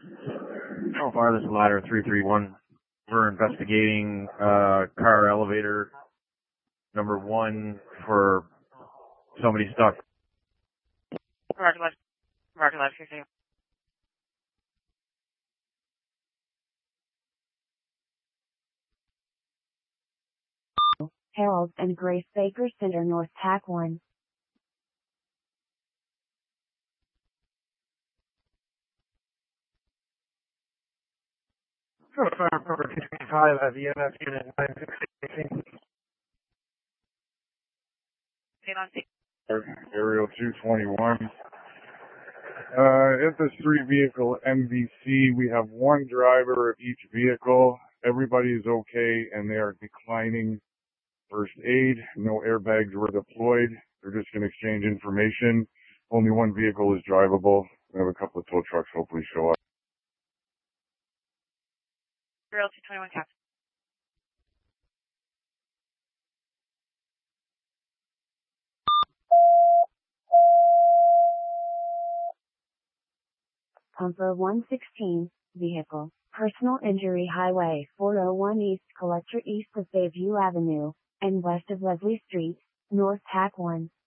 How far this ladder 331? We're investigating car elevator number 1 for somebody stuck. Roger left. Roger left. Here, Harold and Grace Baker Center North TAC 1. Fire number 225 at VMS unit 916. Aerial 221. If there's 3 vehicle MVC, we have 1 driver of each vehicle. Everybody is okay and they are declining first aid. No airbags were deployed. They're just going to exchange information. Only 1 vehicle is drivable. We have a couple of tow trucks hopefully show up. Aerial 221 Captain. Pumper 116, vehicle, personal injury highway 401 East Collector east of Bayview Avenue, and west of Leslie Street, North TAC 1.